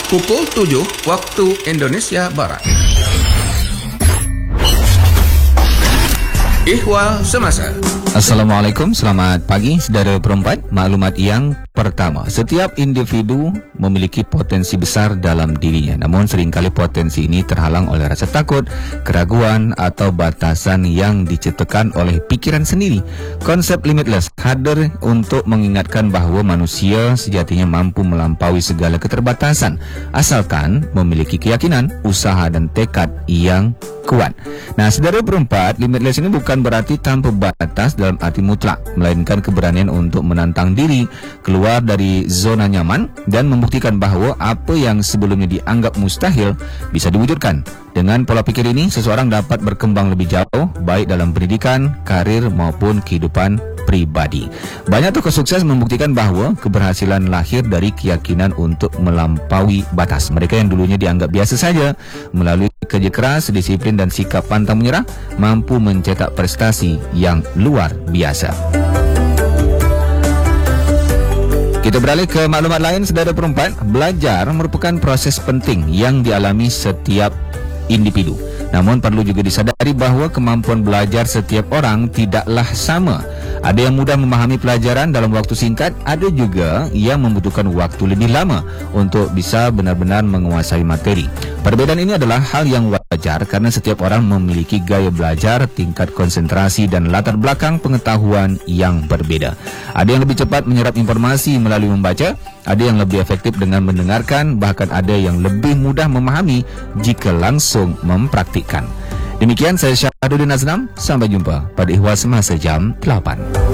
pukul 7 waktu Indonesia Barat. Ihwal Semasa. Assalamualaikum, selamat pagi saudara perempat. Maklumat yang pertama, setiap individu memiliki potensi besar dalam dirinya. Namun seringkali potensi ini terhalang oleh rasa takut, keraguan atau batasan yang diciptakan oleh pikiran sendiri. Konsep limitless hadir untuk mengingatkan bahawa manusia sejatinya mampu melampaui segala keterbatasan asalkan memiliki keyakinan, usaha dan tekad yang kuat. Nah, saudara perempat, limitless ini bukan berarti tanpa batas dalam arti mutlak, melainkan keberanian untuk menantang diri keluar dari zona nyaman dan membuktikan bahawa apa yang sebelumnya dianggap mustahil bisa diwujudkan. Dengan pola pikir ini, seseorang dapat berkembang lebih jauh, baik dalam pendidikan, karir maupun kehidupan pribadi. Banyak tokoh sukses membuktikan bahawa keberhasilan lahir dari keyakinan untuk melampaui batas. Mereka yang dulunya dianggap biasa saja, melalui kerja keras, disiplin dan sikap pantang menyerah, mampu mencetak prestasi yang luar biasa. Kita beralih ke maklumat lain, saudara perempat. Belajar merupakan proses penting yang dialami setiap individu. Namun perlu juga disadari bahawa kemampuan belajar setiap orang tidaklah sama. Ada yang mudah memahami pelajaran dalam waktu singkat, ada juga yang membutuhkan waktu lebih lama untuk bisa benar-benar menguasai materi. Perbedaan ini adalah hal yang wajar karena setiap orang memiliki gaya belajar, tingkat konsentrasi dan latar belakang pengetahuan yang berbeda. Ada yang lebih cepat menyerap informasi melalui membaca, ada yang lebih efektif dengan mendengarkan, bahkan ada yang lebih mudah memahami jika langsung mempraktikkan. Demikian saya Syahaduddin Azlam, sampai jumpa pada Ihwal Semasa jam 8.